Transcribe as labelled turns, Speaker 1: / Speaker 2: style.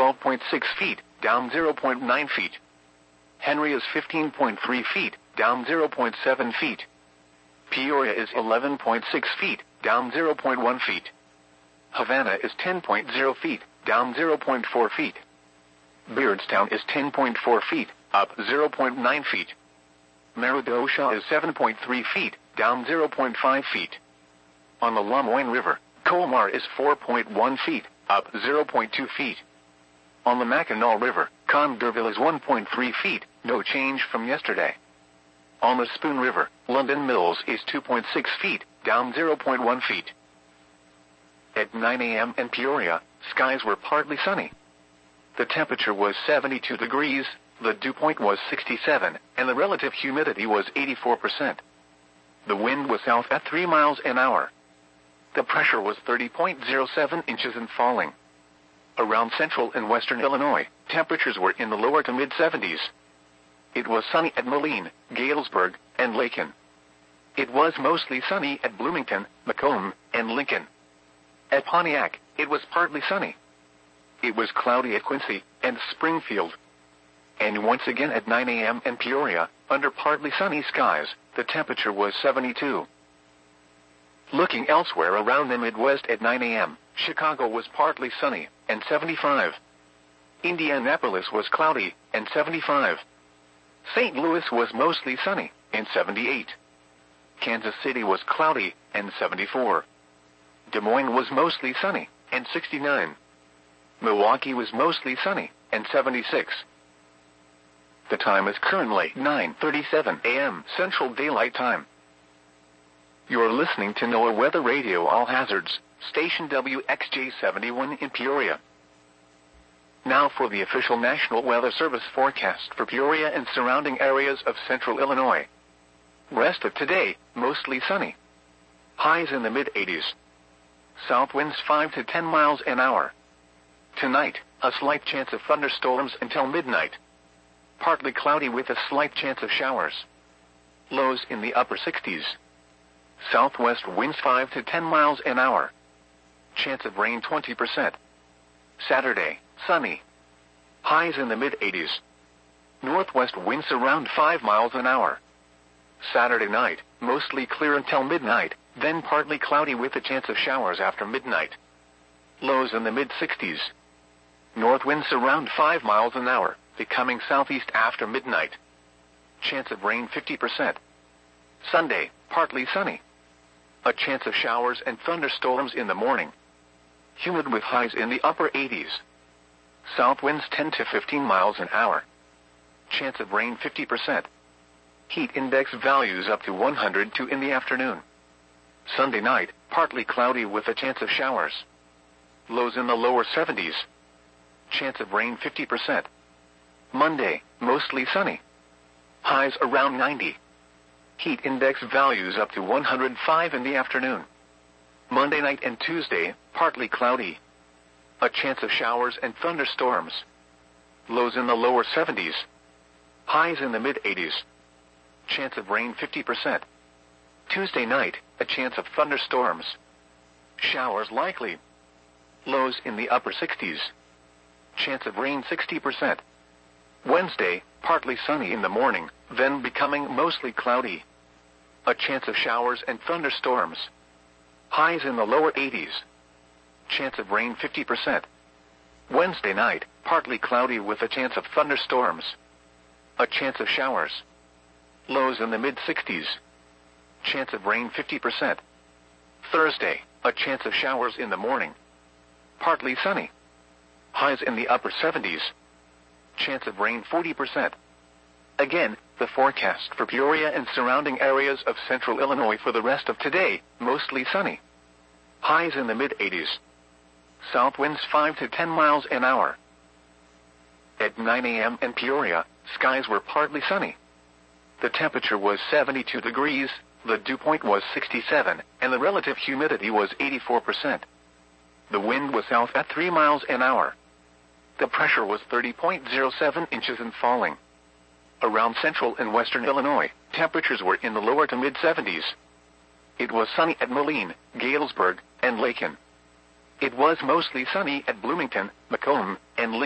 Speaker 1: 12.6 feet, down 0.9 feet. Henry is 15.3 feet, down 0.7 feet. Peoria is 11.6 feet, down 0.1 feet. Havana is 10.0 feet, down 0.4 feet. Beardstown is 10.4 feet, up 0.9 feet. Meridosha is 7.3 feet, down 0.5 feet. On the Lamoine River, Colmar is 4.1 feet, up 0.2 feet. On the Mackinac River, Condorville is 1.3 feet, no change from yesterday. On the Spoon River, London Mills is 2.6 feet, down 0.1 feet. At 9 a.m. in Peoria, skies were partly sunny. The temperature was 72 degrees, the dew point was 67, and the relative humidity was 84%. The wind was south at 3 miles an hour. The pressure was 30.07 inches and falling. Around central and western Illinois, temperatures were in the lower to mid-70s. It was sunny at Moline, Galesburg, and Lakin. It was mostly sunny at Bloomington, Macomb, and Lincoln. At Pontiac, it was partly sunny. It was cloudy at Quincy and Springfield. And once again at 9 a.m. in Peoria, under partly sunny skies, the temperature was 72. Looking elsewhere around the Midwest at 9 a.m., Chicago was partly sunny, and 75. Indianapolis was cloudy, and 75. St. Louis was mostly sunny, and 78. Kansas City was cloudy, and 74. Des Moines was mostly sunny, and 69. Milwaukee was mostly sunny, and 76. The time is currently 9:37 a.m. Central Daylight Time. You're listening to NOAA Weather Radio All Hazards, station WXJ71 in Peoria. Now for the official National Weather Service forecast for Peoria and surrounding areas of central Illinois. Rest of today, mostly sunny. Highs in the mid-80s. South winds 5 to 10 miles an hour. Tonight, a slight chance of thunderstorms until midnight. Partly cloudy with a slight chance of showers. Lows in the upper 60s. Southwest winds 5 to 10 miles an hour. Chance of rain 20%. Saturday, sunny. Highs in the mid-80s. Northwest winds around 5 miles an hour. Saturday night, mostly clear until midnight, then partly cloudy with a chance of showers after midnight. Lows in the mid-60s. North winds around 5 miles an hour, becoming southeast after midnight. Chance of rain 50%. Sunday, partly sunny. A chance of showers and thunderstorms in the morning. Humid with highs in the upper 80s. South winds 10 to 15 miles an hour. Chance of rain 50%. Heat index values up to 102 in the afternoon. Sunday night, partly cloudy with a chance of showers. Lows in the lower 70s. Chance of rain 50%. Monday, mostly sunny. Highs around 90. Heat index values up to 105 in the afternoon. Monday night and Tuesday, partly cloudy. A chance of showers and thunderstorms. Lows in the lower 70s. Highs in the mid-80s. Chance of rain 50%. Tuesday night, a chance of thunderstorms. Showers likely. Lows in the upper 60s. Chance of rain 60%. Wednesday, partly sunny in the morning, then becoming mostly cloudy. A chance of showers and thunderstorms. Highs in the lower 80s. Chance of rain 50%. Wednesday night, partly cloudy with a chance of thunderstorms. A chance of showers. Lows in the mid-60s. Chance of rain 50%. Thursday, a chance of showers in the morning. Partly sunny. Highs in the upper 70s. Chance of rain 40%. Again, the forecast for Peoria and surrounding areas of central Illinois for the rest of today, mostly sunny. Highs in the mid-80s. South winds 5 to 10 miles an hour. At 9 a.m. in Peoria, skies were partly sunny. The temperature was 72 degrees, the dew point was 67, and the relative humidity was 84%. The wind was south at 3 miles an hour. The pressure was 30.07 inches and falling. Around central and western Illinois, temperatures were in the lower to mid-70s. It was sunny at Moline, Galesburg, and Lakin. It was mostly sunny at Bloomington, Macomb, and Lincoln.